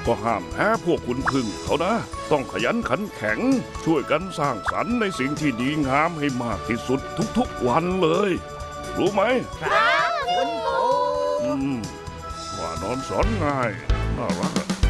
ก็ห้ามแพ้พวกคุณพึ่งเขานะต้องขยันขันแข็งช่วยกันสร้างสรรค์ในสิ่งที่ดีงามให้มากที่สุดทุกๆวันเลยรู้ไหมครับคุณปู่ว่านอนสอนง่ายน่ารัก